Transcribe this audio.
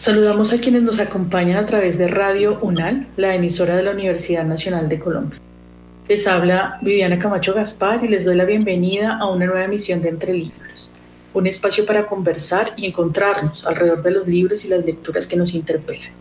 Saludamos a quienes nos acompañan a través de Radio UNAL, la emisora de la Universidad Nacional de Colombia. Les habla Viviana Camacho Gaspar y les doy la bienvenida a una nueva emisión de Entre Libros, un espacio para conversar y encontrarnos alrededor de los libros y las lecturas que nos interpelan.